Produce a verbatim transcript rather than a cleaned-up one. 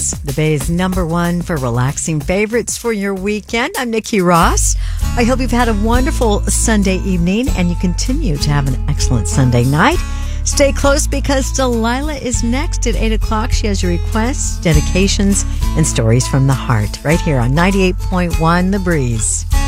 The Bay's number one for relaxing favorites for your weekend. I'm Nikki Ross. I hope you've had a wonderful Sunday evening and you continue to have an excellent Sunday night. Stay close because Delilah is next at eight o'clock. She has your requests, dedications, and stories from the heart right here on ninety-eight point one The Breeze.